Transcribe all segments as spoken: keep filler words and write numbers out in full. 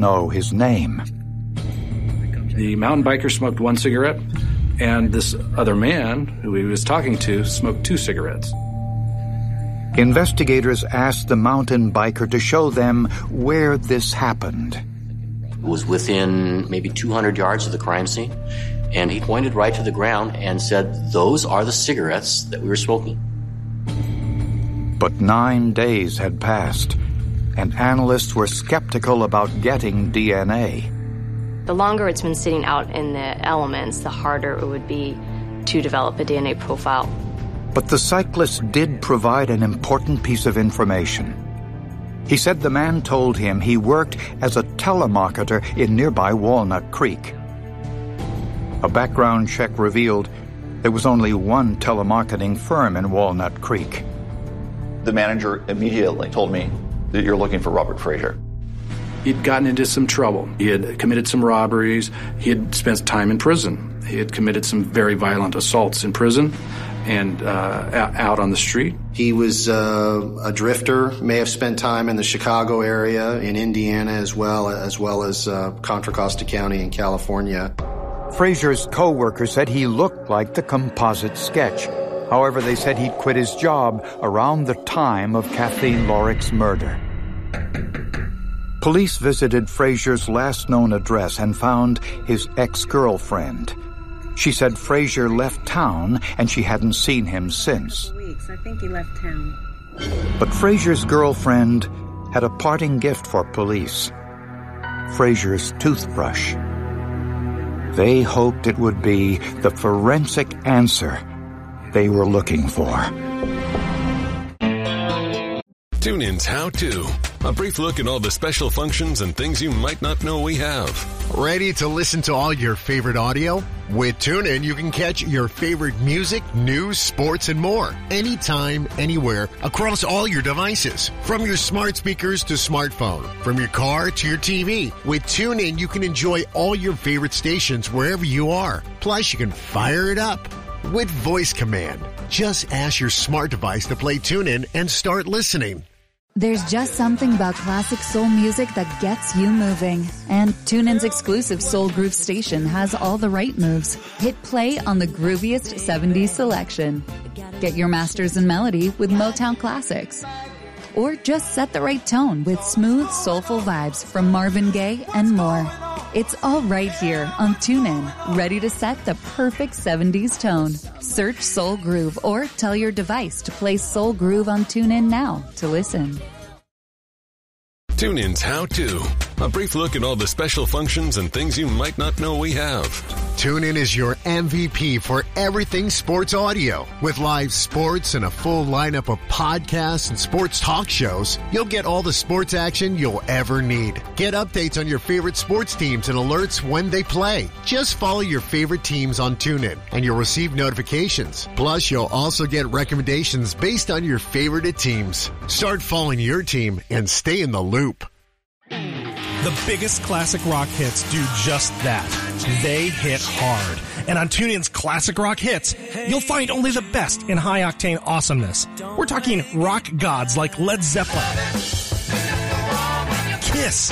know his name. The mountain biker smoked one cigarette, and this other man who he was talking to smoked two cigarettes. Investigators asked the mountain biker to show them where this happened. It was within maybe two hundred yards of the crime scene, and he pointed right to the ground and said, "Those are the cigarettes that we were smoking." But nine days had passed, and analysts were skeptical about getting D N A. The longer it's been sitting out in the elements, the harder it would be to develop a D N A profile. But the cyclist did provide an important piece of information. He said the man told him he worked as a telemarketer in nearby Walnut Creek. A background check revealed there was only one telemarketing firm in Walnut Creek. The manager immediately told me that you're looking for Robert Frazier. He'd gotten into some trouble. He had committed some robberies. He had spent time in prison. He had committed some very violent assaults in prison and uh, out on the street. He was uh, a drifter, may have spent time in the Chicago area, in Indiana as well, as well as uh, Contra Costa County in California. Frazier's co-worker said he looked like the composite sketch. However, they said he'd quit his job around the time of Kathleen Lorick's murder. Police visited Frazier's last known address and found his ex-girlfriend. She said Frazier left town and she hadn't seen him since. Weeks. I think he left town. But Frazier's girlfriend had a parting gift for police. Frazier's toothbrush. They hoped it would be the forensic answer they were looking for. TuneIn's How To. A brief look at all the special functions and things you might not know we have. Ready to listen to all your favorite audio? With TuneIn, you can catch your favorite music, news, sports, and more. Anytime, anywhere, across all your devices. From your smart speakers to smartphone. From your car to your T V. With TuneIn, you can enjoy all your favorite stations wherever you are. Plus, you can fire it up with voice command. Just ask your smart device to play TuneIn and start listening. There's just something about classic soul music that gets you moving. And TuneIn's exclusive Soul Groove station has all the right moves. Hit play on the grooviest seventies selection. Get your masters in melody with Motown classics. Or just set the right tone with smooth, soulful vibes from Marvin Gaye and more. It's all right here on TuneIn, ready to set the perfect seventies tone. Search Soul Groove or tell your device to play Soul Groove on TuneIn now to listen. TuneIn's How To. A brief look at all the special functions and things you might not know we have. TuneIn is your M V P for everything sports audio. With live sports and a full lineup of podcasts and sports talk shows, you'll get all the sports action you'll ever need. Get updates on your favorite sports teams and alerts when they play. Just follow your favorite teams on TuneIn and you'll receive notifications. Plus, you'll also get recommendations based on your favorite teams. Start following your team and stay in the loop. The biggest classic rock hits do just that. They hit hard. And on TuneIn's Classic Rock Hits, you'll find only the best in high-octane awesomeness. We're talking rock gods like Led Zeppelin, Kiss,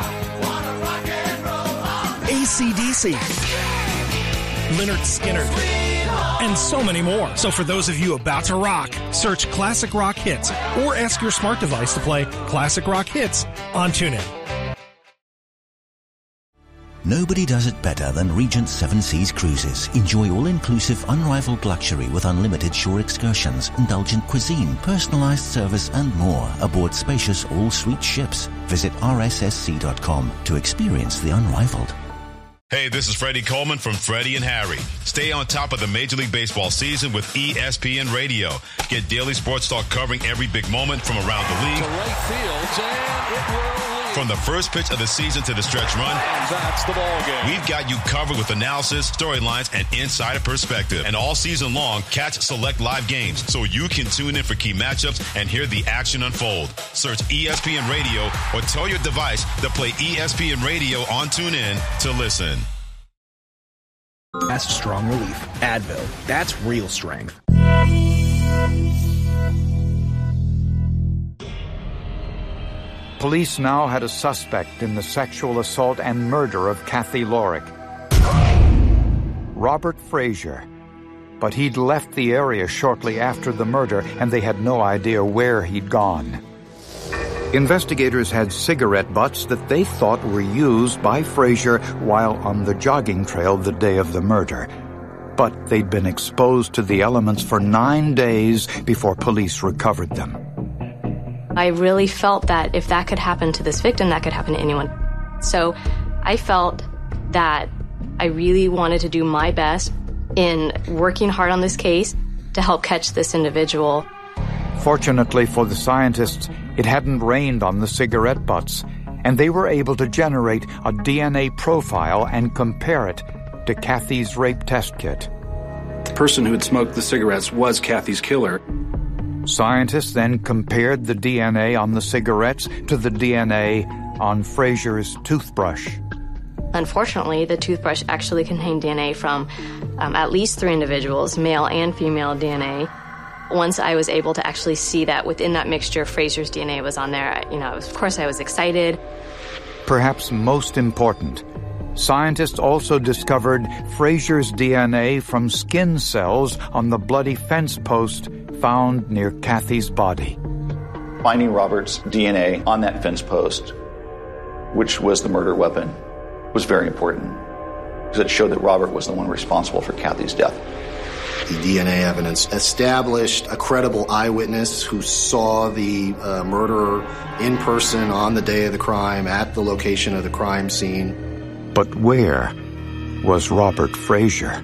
A C D C, Lynyrd Skynyrd, and so many more. So for those of you about to rock, search Classic Rock Hits or ask your smart device to play Classic Rock Hits on TuneIn. Nobody does it better than Regent Seven Seas Cruises. Enjoy all-inclusive, unrivaled luxury with unlimited shore excursions, indulgent cuisine, personalized service, and more aboard spacious all-suite ships. Visit R S S C dot com to experience the unrivaled. Hey, this is Freddie Coleman from Freddie and Harry. Stay on top of the Major League Baseball season with E S P N Radio. Get daily sports talk covering every big moment from around the league. To right field, and it will lead. From the first pitch of the season to the stretch run, and that's the ball game. We've got you covered with analysis, storylines, and insider perspective. And all season long, catch select live games so you can tune in for key matchups and hear the action unfold. Search E S P N Radio or tell your device to play E S P N Radio on TuneIn to listen. That's strong relief. Advil. That's real strength. Police now had a suspect in the sexual assault and murder of Kathy Lorick. Robert Frazier. But he'd left the area shortly after the murder, and they had no idea where he'd gone. Investigators had cigarette butts that they thought were used by Frazier while on the jogging trail the day of the murder. But they'd been exposed to the elements for nine days before police recovered them. I really felt that if that could happen to this victim, that could happen to anyone. So I felt that I really wanted to do my best in working hard on this case to help catch this individual. Fortunately for the scientists, it hadn't rained on the cigarette butts, and they were able to generate a D N A profile and compare it to Kathy's rape test kit. The person who had smoked the cigarettes was Kathy's killer. Scientists then compared the D N A on the cigarettes to the D N A on Frazier's toothbrush. Unfortunately, the toothbrush actually contained D N A from um, at least three individuals, male and female D N A. Once I was able to actually see that within that mixture, Frazier's D N A was on there, you know, of course I was excited. Perhaps most important, scientists also discovered Frazier's D N A from skin cells on the bloody fence post found near Kathy's body. Finding Robert's D N A on that fence post, which was the murder weapon, was very important because it showed that Robert was the one responsible for Kathy's death. The D N A evidence established a credible eyewitness who saw the uh, murderer in person on the day of the crime at the location of the crime scene. But where was Robert Frazier?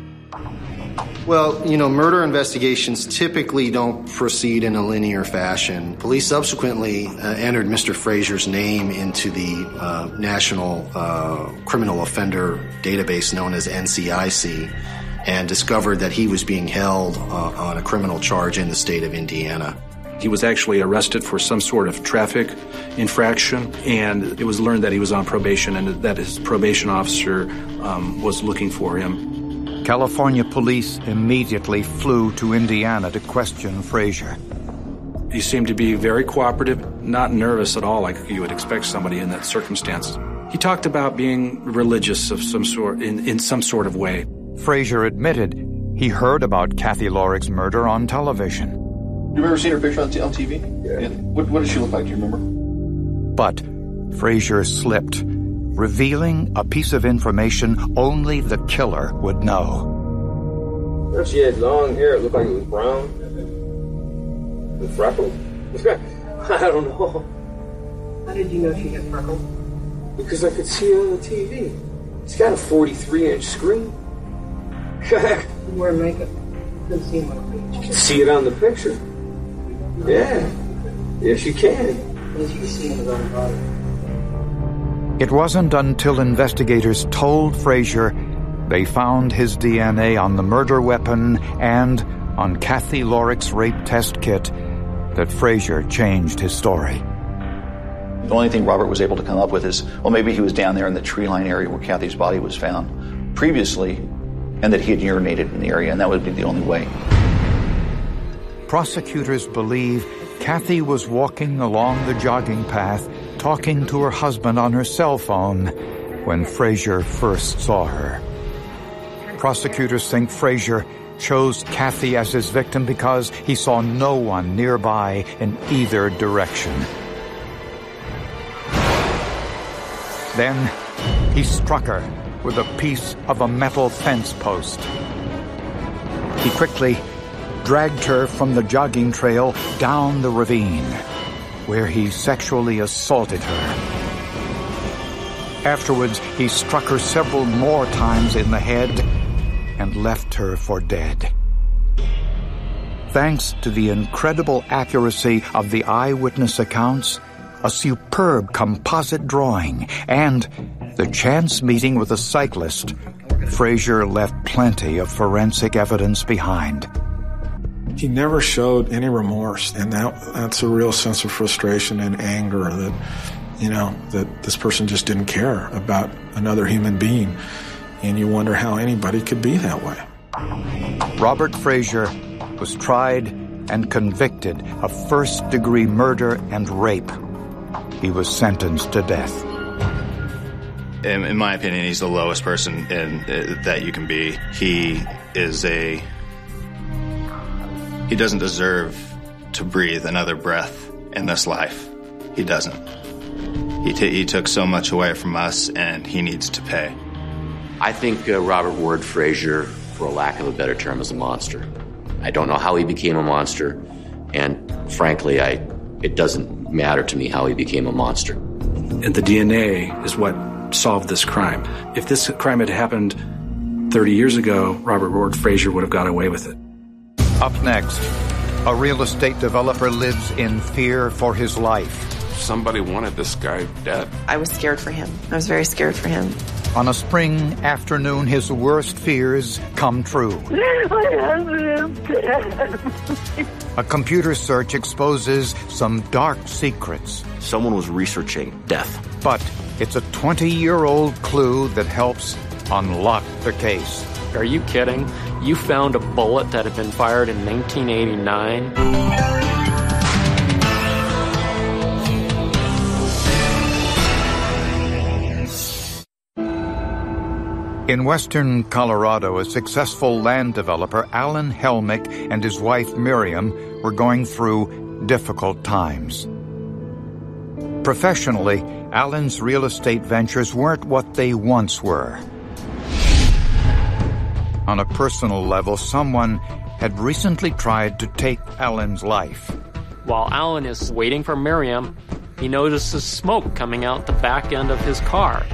Well, you know, murder investigations typically don't proceed in a linear fashion. Police subsequently uh, entered Mister Frazier's name into the uh, National uh, Criminal Offender Database known as N C I C and discovered that he was being held uh, on a criminal charge in the state of Indiana. He was actually arrested for some sort of traffic infraction, and it was learned that he was on probation and that his probation officer um, was looking for him. California police immediately flew to Indiana to question Frazier. He seemed to be very cooperative, not nervous at all like you would expect somebody in that circumstance. He talked about being religious of some sort, in, in some sort of way. Frazier admitted he heard about Kathy Lorick's murder on television. You've ever seen her picture on, t- on T V? Yeah. What, what did she look like? Do you remember? But Frazier slipped, revealing a piece of information only the killer would know. She had long hair. It looked like it was brown. With freckles. I don't know. How did you know she had freckles? Because I could see it on the T V. It's got a forty-three inch screen. You wear makeup. You couldn't see my picture. You can see it on the picture. Yeah. Yes, you can. As you can see in his own body. It wasn't until investigators told Frazier they found his D N A on the murder weapon and on Kathy Lorick's rape test kit that Frazier changed his story. The only thing Robert was able to come up with is, well, maybe he was down there in the tree line area where Kathy's body was found previously, and that he had urinated in the area, and that would be the only way. Prosecutors believe Kathy was walking along the jogging path, talking to her husband on her cell phone when Frazier first saw her. Prosecutors think Frazier chose Kathy as his victim because he saw no one nearby in either direction. Then he struck her with a piece of a metal fence post. He quickly dragged her from the jogging trail down the ravine, where he sexually assaulted her. Afterwards, he struck her several more times in the head and left her for dead. Thanks to the incredible accuracy of the eyewitness accounts, a superb composite drawing, and the chance meeting with a cyclist, Frazier left plenty of forensic evidence behind. He never showed any remorse, and that that's a real sense of frustration and anger that, you know, that this person just didn't care about another human being, and you wonder how anybody could be that way. Robert Frazier was tried and convicted of first-degree murder and rape. he was sentenced to death. In, in my opinion, he's the lowest person in, uh, that you can be. He is a... He doesn't deserve to breathe another breath in this life. He doesn't. He, t- he took so much away from us, and he needs to pay. I think uh, Robert Ward Frazier, for a lack of a better term, is a monster. I don't know how he became a monster, and frankly, I it doesn't matter to me how he became a monster. And the D N A is what solved this crime. If this crime had happened thirty years ago, Robert Ward Frazier would have got away with it. Up next, a real estate developer lives in fear for his life. Somebody wanted this guy dead. I was scared for him. I was very scared for him. On a spring afternoon, his worst fears come true. My husband is dead. A computer search exposes some dark secrets. Someone was researching death. But it's a twenty-year-old clue that helps unlock the case. Are you kidding? You found a bullet that had been fired in nineteen eighty-nine? In western Colorado, a successful land developer, Alan Helmick, and his wife Miriam were going through difficult times. Professionally, Alan's real estate ventures weren't what they once were. On a personal level, someone had recently tried to take Alan's life. While Alan is waiting for Miriam, he notices smoke coming out the back end of his car.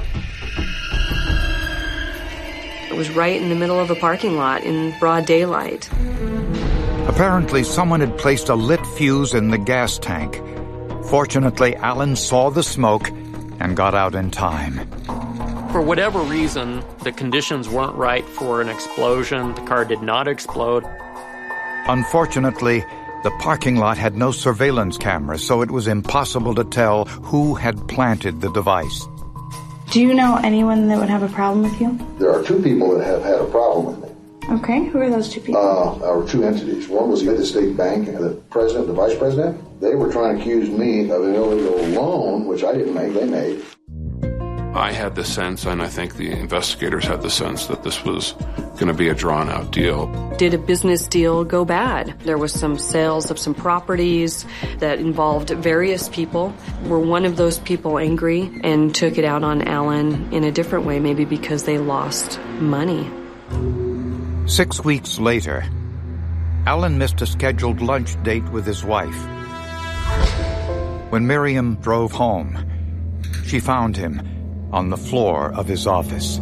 It was right in the middle of a parking lot in broad daylight. Apparently, someone had placed a lit fuse in the gas tank. Fortunately, Alan saw the smoke and got out in time. For whatever reason, the conditions weren't right for an explosion. The car did not explode. Unfortunately, the parking lot had no surveillance cameras, so it was impossible to tell who had planted the device. Do you know anyone that would have a problem with you? There are two people that have had a problem with me. Okay, who are those two people? Uh, our two entities. One was the State Bank, the president, the vice president. They were trying to accuse me of an illegal loan, which I didn't make, they made. I had the sense, and I think the investigators had the sense, that this was going to be a drawn-out deal. Did a business deal go bad? There was some sales of some properties that involved various people. Were one of those people angry and took it out on Alan in a different way, maybe because they lost money? Six weeks later, Alan missed a scheduled lunch date with his wife. When Miriam drove home, she found him on the floor of his office.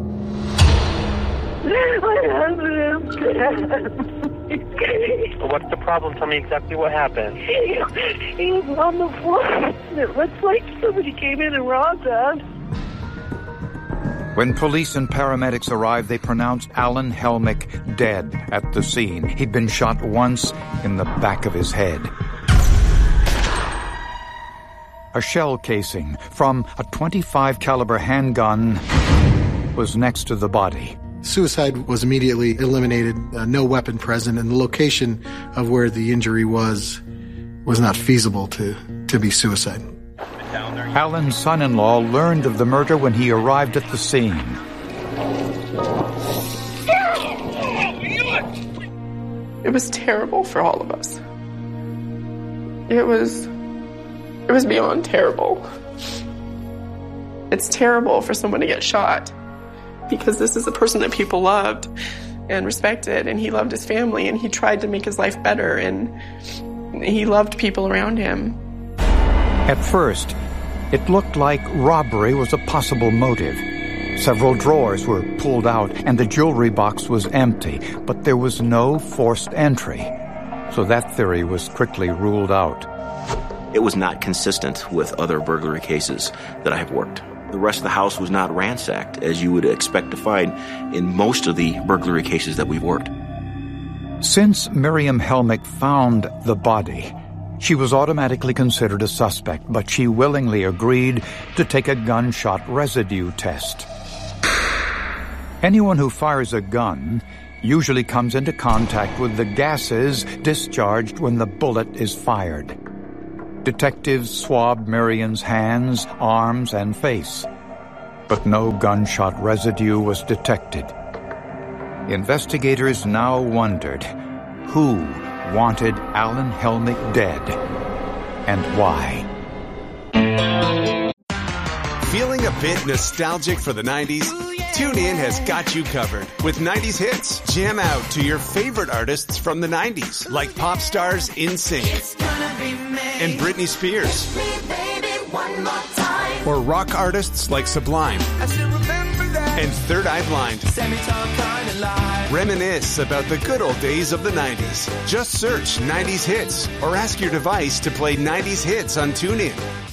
My husband is dead. What's the problem? Tell me exactly what happened. He, he was on the floor. It looks like somebody came in and robbed us. When police and paramedics arrived, they pronounced Alan Helmick dead at the scene. He'd been shot once in the back of his head. A shell casing from a twenty-five caliber handgun was next to the body. Suicide was immediately eliminated, uh, no weapon present, and the location of where the injury was was not feasible to, to be suicide. Alan's son-in-law learned of the murder when he arrived at the scene. It was terrible for all of us. It was... It was beyond terrible. It's terrible for someone to get shot because this is a person that people loved and respected, and he loved his family, and he tried to make his life better, and he loved people around him. At first, it looked like robbery was a possible motive. Several drawers were pulled out, and the jewelry box was empty, but there was no forced entry. So that theory was quickly ruled out. It was not consistent with other burglary cases that I have worked. The rest of the house was not ransacked, as you would expect to find in most of the burglary cases that we've worked. Since Miriam Helmick found the body, she was automatically considered a suspect, but she willingly agreed to take a gunshot residue test. Anyone who fires a gun usually comes into contact with the gases discharged when the bullet is fired. Detectives swabbed Marion's hands, arms, and face, but no gunshot residue was detected. Investigators now wondered who wanted Alan Helmick dead and why. Feeling a bit nostalgic for the nineties? TuneIn has got you covered with nineties hits. Jam out to your favorite artists from the nineties, like pop stars NSYNC and Britney Spears, or rock artists like Sublime and Third Eye Blind. Reminisce about the good old days of the nineties. Just search nineties hits or ask your device to play nineties hits on TuneIn.